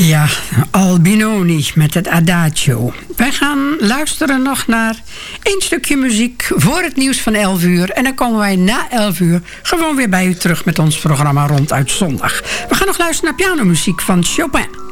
Ja, Albinoni met het Adagio. Wij gaan luisteren nog naar één stukje muziek voor het nieuws van 11 uur. En dan komen wij na 11 uur gewoon weer bij u terug met ons programma Ronduit Zondag. We gaan nog luisteren naar pianomuziek van Chopin.